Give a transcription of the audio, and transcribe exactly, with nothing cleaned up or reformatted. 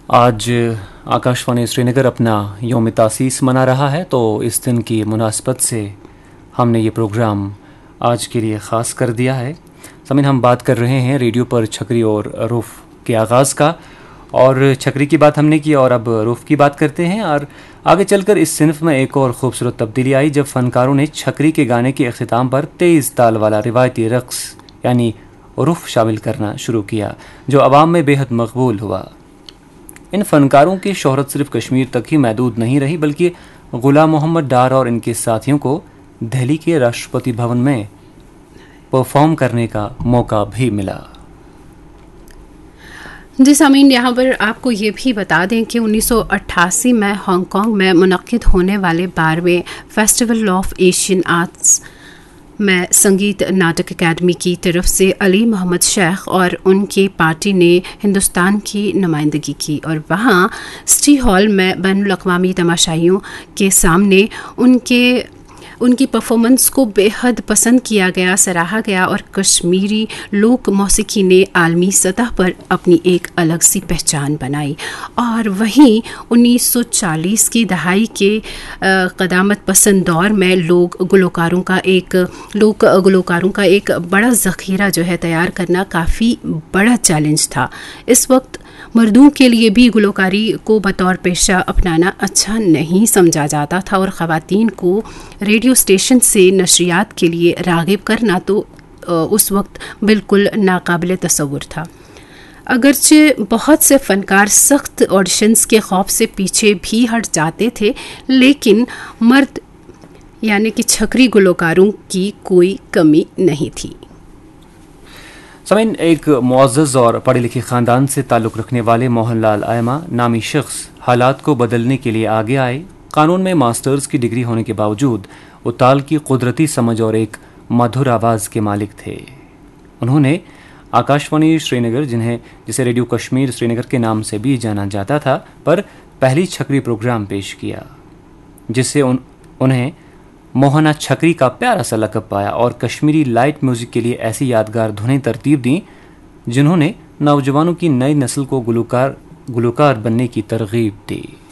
आज आकाशवाणी श्रीनगर अपना यौम तासीस मना रहा है, तो इस दिन की मुनासबत से हमने ये प्रोग्राम आज के लिए ख़ास कर दिया है। समीन, हम बात कर रहे हैं रेडियो पर छकरी और रूफ़ के आगाज़ का, और छकरी की बात हमने की और अब रूफ़ की बात करते हैं। और आगे चलकर इस सिनफ में एक और ख़ूबसूरत तब्दीली आई जब फ़नकारों ने छकरी के गाने के अख्तिताम पर तेज़ ताल वाला रिवायती रक़्स यानी रूफ़ शामिल करना शुरू किया, जो आवाम में बेहद मकबूल हुआ। इन फ़नकारों की शोहरत सिर्फ कश्मीर तक ही महदूद नहीं रही, बल्कि ग़ुलाम मोहम्मद डार और इनके साथियों को दिल्ली के राष्ट्रपति भवन में परफॉर्म करने का मौका भी मिला। जी सामीन, यहाँ पर आपको ये भी बता दें कि उन्नीस सौ अट्ठासी में हांगकांग में मुनक्किद होने वाले बारहवें फेस्टिवल ऑफ एशियन आर्ट्स में संगीत नाटक अकादमी की तरफ से अली मोहम्मद शेख और उनकी पार्टी ने हिंदुस्तान की नुमाइंदगी की, और वहाँ सिटी हॉल में बैनुल अक़वामी तमाशाइयों के सामने उनके उनकी परफॉर्मेंस को बेहद पसंद किया गया, सराहा गया, और कश्मीरी लोक मौसीकी ने आलमी सतह पर अपनी एक अलग सी पहचान बनाई। और वहीं उन्नीस सौ चालीस की दहाई के क़दामत पसंद दौर में लोग गुलकारों का एक लोक गुलकारों का एक बड़ा ज़ख़ीरा जो है तैयार करना काफ़ी बड़ा चैलेंज था। इस वक्त मर्दों के लिए भी गुलकारी को बतौर पेशा अपनाना अच्छा नहीं समझा जाता था, और ख़वातीन को रेडियो स्टेशन से नशरियात के लिए राग़िब करना तो उस वक्त बिल्कुल नाकाबिल तसव्वुर था। अगरचे बहुत से फ़नकार सख्त ऑडिशंस के खौफ से पीछे भी हट जाते थे, लेकिन मर्द यानी कि छकरी गुलकारों की कोई कमी नहीं थी। समीन, एक मुअज़्ज़ज़ और पढ़े लिखे ख़ानदान से ताल्लुक़ रखने वाले मोहनलाल आयमा नामी शख्स हालात को बदलने के लिए आगे आए। कानून में मास्टर्स की डिग्री होने के बावजूद वो ताल की कुदरती समझ और एक मधुर आवाज़ के मालिक थे। उन्होंने आकाशवाणी श्रीनगर, जिन्हें जिसे रेडियो कश्मीर श्रीनगर के नाम से भी जाना जाता था, पर पहली छकरी प्रोग्राम पेश किया, जिससे उन, उन्हें मोहना छकरी का प्यारा सा लक़ब पाया, और कश्मीरी लाइट म्यूज़िक के लिए ऐसी यादगार धुनें तरतीब दी जिन्होंने नौजवानों की नई नस्ल को गुलकार गुलकार बनने की तरगीब दी।